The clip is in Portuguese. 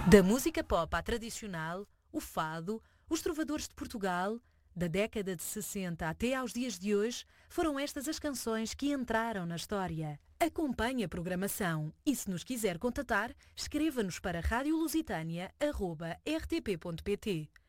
Da música pop à tradicional, o fado, os trovadores de Portugal, da década de 60 até aos dias de hoje, foram estas as canções que entraram na história. Acompanhe a programação e, se nos quiser contatar, escreva-nos para radiolusitania@rtp.pt.